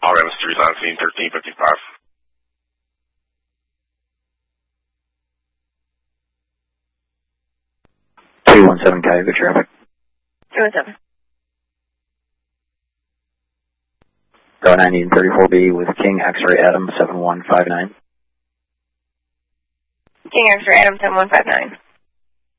Adams Street on scene 1355. 217 Cuyahoga traffic. 217. Go 90 and 34B with King X-Ray Adam 7159. King X-Ray Adam 7159.